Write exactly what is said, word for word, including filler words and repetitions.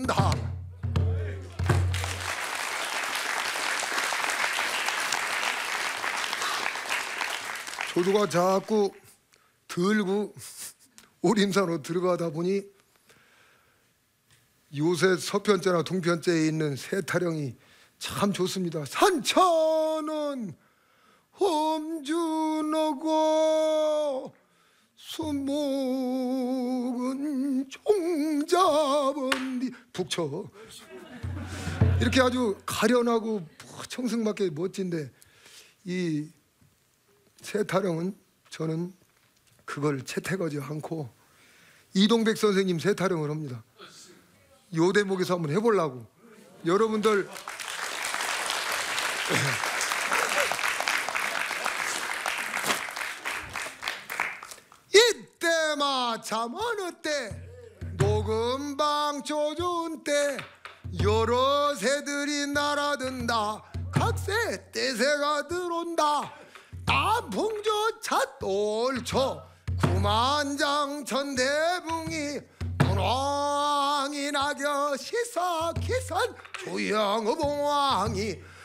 나른다. 조조가 자꾸 들고 오림산으로 들어가다 보니 요새 서편제나 동편제에 있는 세타령이 참 좋습니다. 산천은 험준하고 수목은 총잡은 뒤 북쳐. 이렇게 아주 가련하고 청승맞게 멋진데 이 세타령은 저는 그걸 채택하지 않고 이동백 선생님 세타령을 합니다. 요 대목에서 한번 해보려고. 여러분들 이때 마참 어느 때 녹음방 조준 때 여러 새들이 날아든다. 각새 떼새가 들어온다. 남풍조차 똘쳐 구만장천대붕이 문왕이 낙여 시사기산 조영의봉왕이